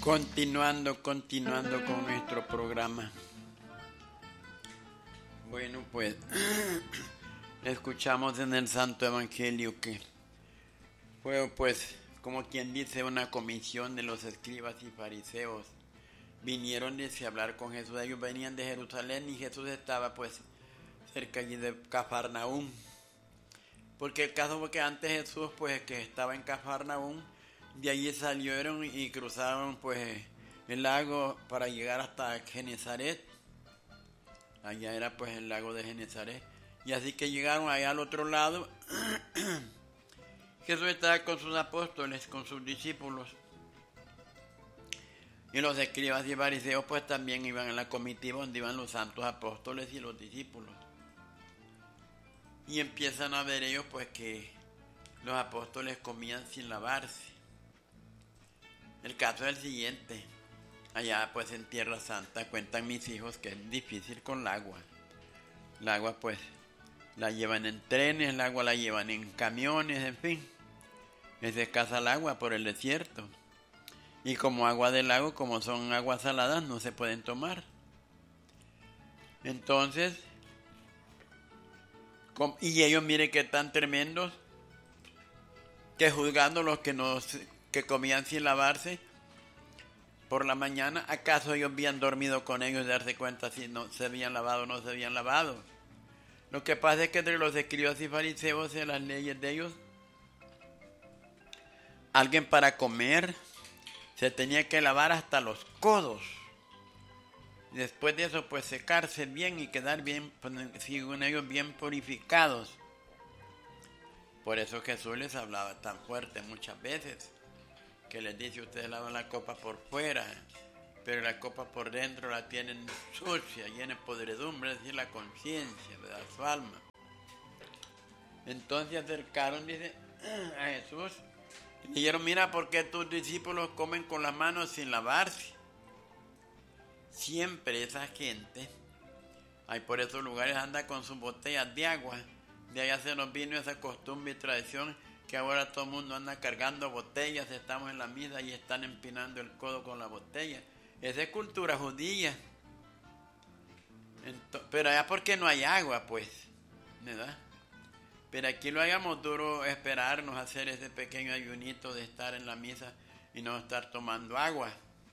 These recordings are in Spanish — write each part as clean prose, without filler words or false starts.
Continuando con nuestro programa. Bueno, pues escuchamos en el Santo Evangelio que fue, pues, como quien dice, una comisión de los escribas y fariseos. Vinieron a hablar con Jesús. Ellos venían de Jerusalén y Jesús estaba, pues, cerca allí de Cafarnaúm. Porque el caso fue que antes Jesús, pues, que estaba en Cafarnaúm, de allí salieron y cruzaron, pues, el lago para llegar hasta Genezaret. Allá era, pues, el lago de Genezaret. Y así que llegaron allá al otro lado. Jesús estaba con sus apóstoles, con sus discípulos. Y los escribas y fariseos, pues, también iban en la comitiva donde iban los santos apóstoles y los discípulos. Y empiezan a ver ellos, pues, que los apóstoles comían sin lavarse. El caso es el siguiente. Allá, pues, en Tierra Santa, cuentan mis hijos que es difícil con el agua. El agua, pues, la llevan en trenes, el agua la llevan en camiones, en fin. Es escasa el agua por el desierto. Y como agua del lago, como son aguas saladas, no se pueden tomar. Entonces, y ellos miren que tan tremendos, que juzgando los que comían sin lavarse por la mañana, ¿acaso ellos habían dormido con ellos y darse cuenta si no se habían lavado o no se habían lavado? Lo que pasa es que entre los escribas y fariseos, en las leyes de ellos, alguien para comer se tenía que lavar hasta los codos. Después de eso, pues, secarse bien y quedar bien, según ellos, bien purificados. Por eso Jesús les hablaba tan fuerte muchas veces, que les dice: ustedes lavan la copa por fuera, pero la copa por dentro la tienen sucia, llena de podredumbre, es decir, la conciencia, ¿verdad? Su alma. Entonces acercaron, dice, a Jesús y le dijeron: mira, ¿por qué tus discípulos comen con las manos sin lavarse? Siempre esa gente, ahí por esos lugares, anda con sus botellas de agua. De allá se nos vino esa costumbre y tradición que ahora todo el mundo anda cargando botellas. Estamos en la misa y están empinando el codo con la botella. Esa es cultura judía. Pero allá porque no hay agua, pues, ¿verdad? Pero aquí lo hagamos duro esperarnos a hacer ese pequeño ayunito de estar en la misa y no estar tomando agua.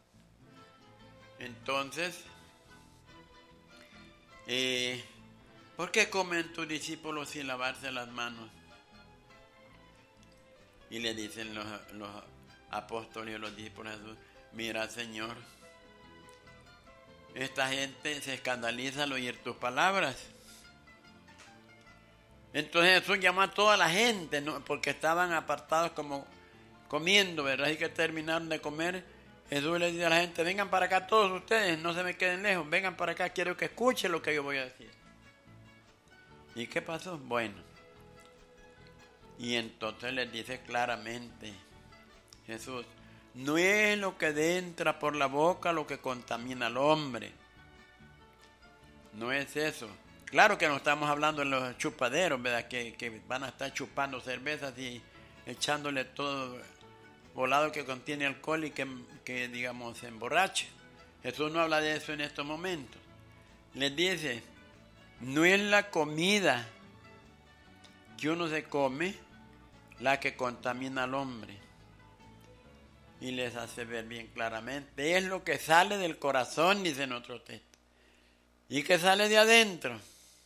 Entonces, ¿por qué comen tus discípulos sin lavarse las manos? Y le dicen los apóstoles y los discípulos a Jesús: mira, Señor, esta gente se escandaliza al oír tus palabras. Entonces Jesús llamó a toda la gente, ¿no? Porque estaban apartados como comiendo, ¿verdad? Y que terminaron de comer. Jesús le dice a la gente: vengan para acá todos ustedes, no se me queden lejos, vengan para acá, quiero que escuchen lo que yo voy a decir. ¿Y qué pasó? Bueno, y entonces les dice claramente Jesús: no es lo que entra por la boca lo que contamina al hombre. No es eso. Claro que no estamos hablando de los chupaderos, ¿verdad? Que van a estar chupando cervezas y echándole todo volado que contiene alcohol y que digamos, se emborrache. Jesús no habla de eso en estos momentos. Les dice: no es la comida que uno se come la que contamina al hombre. Y les hace ver bien claramente: es lo que sale del corazón, dice en otro texto. ¿Y qué sale de adentro?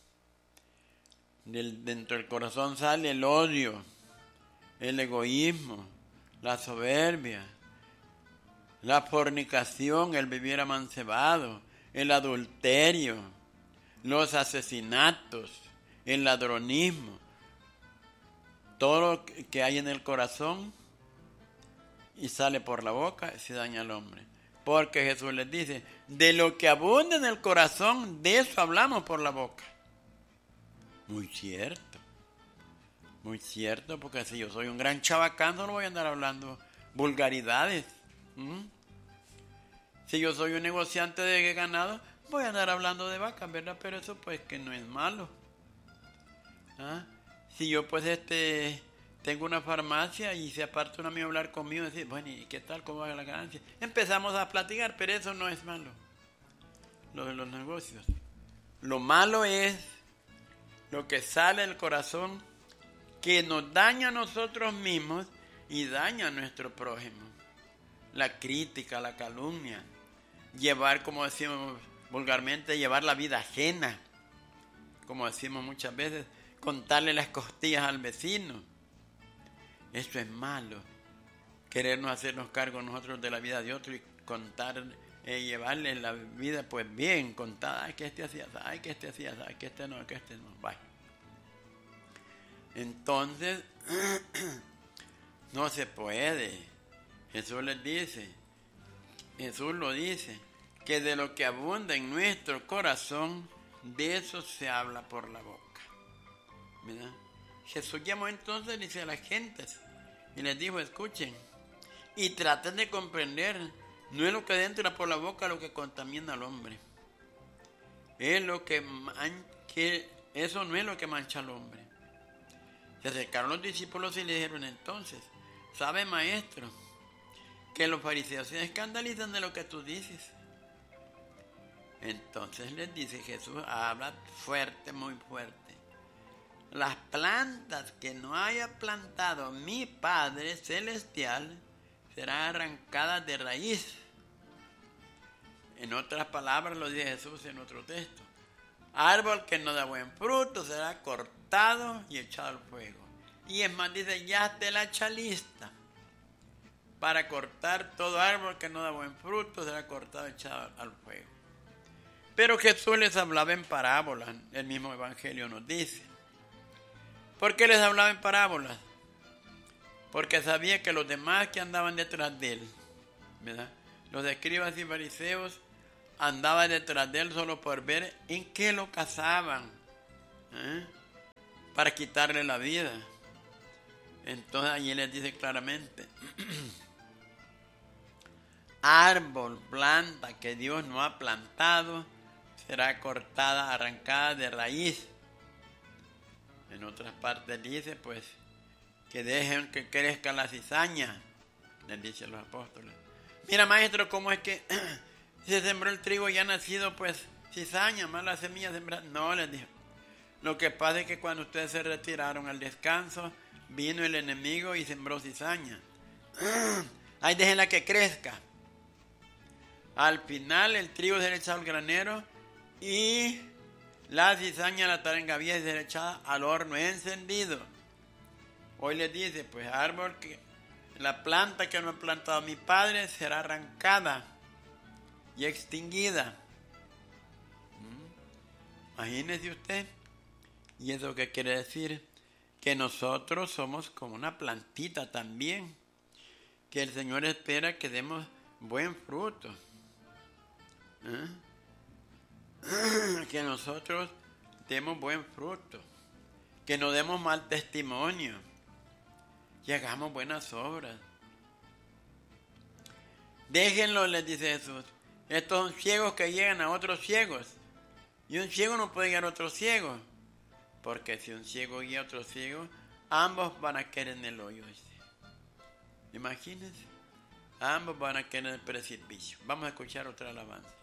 Dentro del corazón sale el odio, el egoísmo, la soberbia, la fornicación, el vivir amancebado, el adulterio, los asesinatos, el ladronismo. Todo lo que hay en el corazón y sale por la boca se daña al hombre. Porque Jesús les dice: de lo que abunda en el corazón, de eso hablamos por la boca. Muy cierto, porque si yo soy un gran chabacán, no voy a andar hablando vulgaridades. Si yo soy un negociante de ganado, voy a andar hablando de vacas, ¿verdad? Pero eso pues que no es malo. Si yo pues tengo una farmacia y se aparta un amigo a hablar conmigo y decir, bueno, ¿y qué tal? ¿Cómo va la ganancia? Empezamos a platicar, pero eso no es malo, lo de los negocios. Lo malo es lo que sale del corazón, que nos daña a nosotros mismos y daña a nuestro prójimo. La crítica, la calumnia, llevar, como decimos vulgarmente, llevar la vida ajena, como decimos muchas veces, contarle las costillas al vecino. Eso es malo, querernos hacernos cargo nosotros de la vida de otro y contar, llevarle la vida pues bien contada. Ay, que este hacía, ay, que este hacía, ay, que este no, vaya. Entonces, no se puede. Jesús les dice, Jesús lo dice, que de lo que abunda en nuestro corazón, de eso se habla por la boca. ¿Verdad? Jesús llamó entonces, dice a las gentes, y les dijo, escuchen, y traten de comprender, no es lo que entra por la boca lo que contamina al hombre. Es lo que eso no es lo que mancha al hombre. Se acercaron los discípulos y le dijeron entonces, ¿sabe, maestro, que los fariseos se escandalizan de lo que tú dices? Entonces les dice Jesús, habla fuerte, muy fuerte. Las plantas que no haya plantado mi Padre Celestial serán arrancadas de raíz. En otras palabras lo dice Jesús en otro texto. Árbol que no da buen fruto será cortado y echado al fuego. Y es más, dice, ya está la hecha lista para cortar todo árbol que no da buen fruto, será cortado y echado al fuego. Pero Jesús les hablaba en parábolas, el mismo Evangelio nos dice. ¿Por qué les hablaba en parábolas? Porque sabía que los demás que andaban detrás de él, ¿verdad? Los escribas y fariseos andaban detrás de él solo por ver en qué lo cazaban, para quitarle la vida. Entonces allí les dice claramente, árbol, planta que Dios no ha plantado, será cortada, arrancada de raíz. En otras partes dice, pues, que dejen que crezca la cizaña, les dicen los apóstoles. Mira, maestro, ¿cómo es que se sembró el trigo y ya ha nacido, pues, cizaña, más la semilla sembrada? No, les dijo. Lo que pasa es que cuando ustedes se retiraron al descanso, vino el enemigo y sembró cizaña. Ahí déjenla que crezca. Al final el trigo será echado al granero y la cizaña, la tarenga vieja, será echada al horno encendido. Hoy les dice, pues árbol que la planta que no ha plantado mi Padre será arrancada y extinguida. Imagínese usted. ¿Y eso qué quiere decir? Que nosotros somos como una plantita también, que el Señor espera que demos buen fruto. Que nosotros demos buen fruto, que no demos mal testimonio, que hagamos buenas obras. Déjenlo, les dice Jesús. Estos son ciegos que llegan a otros ciegos, y un ciego no puede guiar a otro ciego, porque si un ciego guía a otro ciego, ambos van a caer en el hoyo. Imagínense, ambos van a caer en el precipicio. Vamos a escuchar otra alabanza.